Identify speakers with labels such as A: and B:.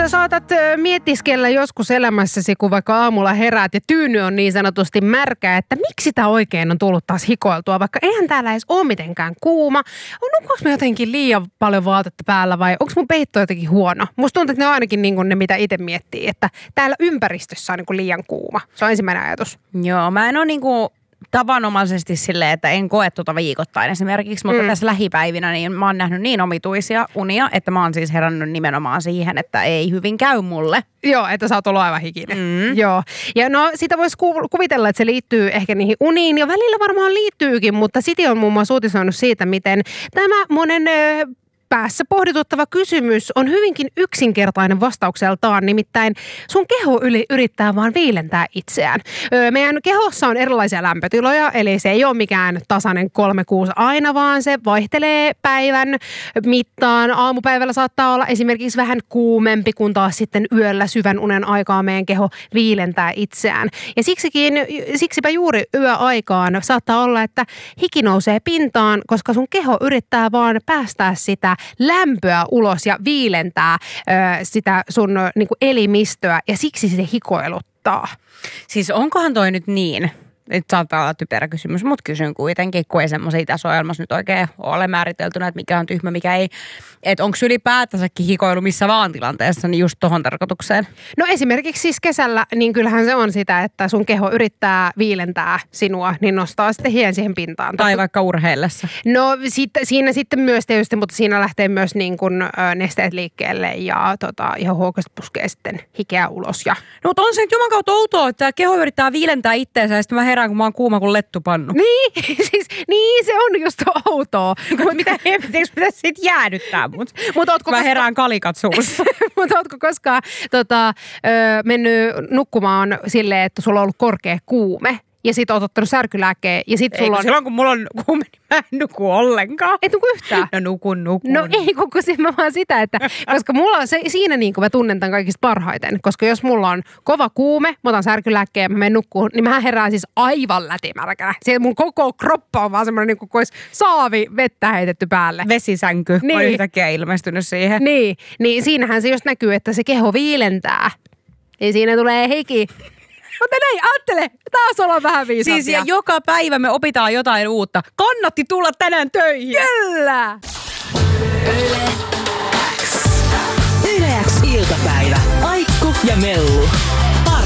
A: sä saatat mietiskellä joskus elämässäsi, kun vaikka aamulla heräät ja tyyny on niin sanotusti märkä, että miksi tää oikein on tullut taas hikoiltua, vaikka eihän täällä edes ole mitenkään kuuma. Onko me jotenkin liian paljon vaatetta päällä vai onko mun peitto jotenkin huono? Musta tuntuu, että ne on ainakin niin kuin ne, mitä itse miettii, että täällä ympäristössä on niin kuin liian kuuma. Se on ensimmäinen ajatus.
B: Joo, mä en ole niinku tavanomaisesti silleen, että en koe tuota viikoittain esimerkiksi, mutta tässä lähipäivinä niin mä oon nähnyt niin omituisia unia, että mä oon siis herännyt nimenomaan siihen, että ei hyvin käy mulle.
A: Joo, että sä oot ollut aivan hikinen. Joo. Ja no sitä voisi kuvitella, että se liittyy ehkä niihin uniin ja välillä varmaan liittyykin, mutta City on muun muassa uutisoinut siitä, miten tämä monen päässä pohdituttava kysymys on hyvinkin yksinkertainen vastaukseltaan, nimittäin sun keho yrittää vaan viilentää itseään. Meidän kehossa on erilaisia lämpötiloja, eli se ei ole mikään tasainen 3-6 aina, vaan se vaihtelee päivän mittaan. Aamupäivällä saattaa olla esimerkiksi vähän kuumempi, kun taas sitten yöllä syvän unen aikaa meidän keho viilentää itseään. Ja siksipä juuri yöaikaan saattaa olla, että hiki nousee pintaan, koska sun keho yrittää vaan päästää sitä lämpöä ulos ja viilentää sitä sun niinku elimistöä ja siksi se hikoiluttaa.
B: Siis onkohan toi nyt niin? Nyt saattaa olla typerä kysymys, mutta kysyn kuitenkin, kun ei semmoisia tässä ohjelmassa nyt oikein ole määriteltynä, että mikä on tyhmä, mikä ei. Että onko ylipäätänsäkin hikoilu missä vaan tilanteessa niin just tohon tarkoitukseen?
A: No esimerkiksi siis kesällä, niin kyllähän se on sitä, että sun keho yrittää viilentää sinua, niin nostaa sitten hien siihen pintaan.
B: Tai vaikka urheillessa.
A: No siinä sitten myös tietysti, mutta siinä lähtee myös niin kuin nesteet liikkeelle ja ihan huokosti puskee sitten hikeä ulos. Ja...
B: No mutta on se nyt juman kautta outoa, että keho yrittää viilentää itteensä ja sitten mä herään, kun mä oon kuuma kuin lettupannu.
A: Niin, se on just outoa.
B: Mitä pitäisi sitten jäädyttää mut mä herään kalikat suussa.
A: Mutta ootko koskaan mennyt nukkumaan silleen, että sulla on ollut korkea kuume? Ja sit oot ottanut särkylääkkeen ja sit sulla on...
B: Silloin kun mulla on kuume, niin mä en nuku ollenkaan.
A: Et nuku yhtään?
B: No nukun.
A: No ei, kun mä vaan sitä, että... Koska mulla on siinä niin kuin mä tunnen tämän kaikista parhaiten. Koska jos mulla on kova kuume, mä otan särkylääkkeen ja mä menen nukkuun, niin mä herään siis aivan lätimärkänä. Siellä mun koko kroppa on vaan semmoinen niin kuin olisi saavi vettä heitetty päälle.
B: Vesisänky on yhtäkkiä ilmestynyt siihen.
A: Niin siinähän se just näkyy, että se keho viilentää. Ja siinä tulee hiki. Mutta näin, ajattele, taas ollaan vähän viisaampia.
B: Siis ja joka päivä me opitaan jotain uutta. Kannatti tulla tänään töihin.
A: Kyllä!
C: Yle X iltapäivä. Aikku ja Mellu.